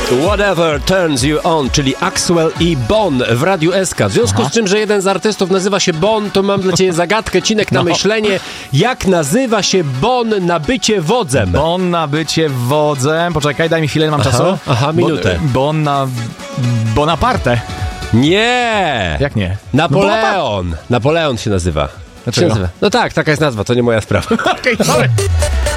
Whatever Turns You On, czyli Axwell i Bon w Radiu SK. W związku z czym, że jeden z artystów nazywa się Bon, to mam dla ciebie zagadkę, Cinek, na myślenie. Jak nazywa się Bon na bycie wodzem? Bon na bycie wodzem. Poczekaj, daj mi chwilę, mam czasu. Minutę. Bon na... Bonaparte. Nie! Jak nie? Napoleon. Napoleon się nazywa. Dlaczego? No tak, taka jest nazwa, to nie moja sprawa. Okej, sorry.